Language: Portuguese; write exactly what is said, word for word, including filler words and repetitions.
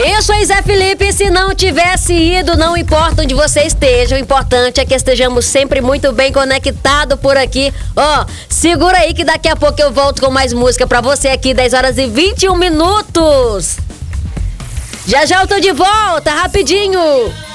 Isso aí, Zé Felipe, se não tivesse ido, não importa onde você esteja, o importante é que estejamos sempre muito bem conectados por aqui. Ó, oh, segura aí que daqui a pouco eu volto com mais música pra você aqui, dez horas e vinte e um minutos. Já já eu tô de volta, rapidinho.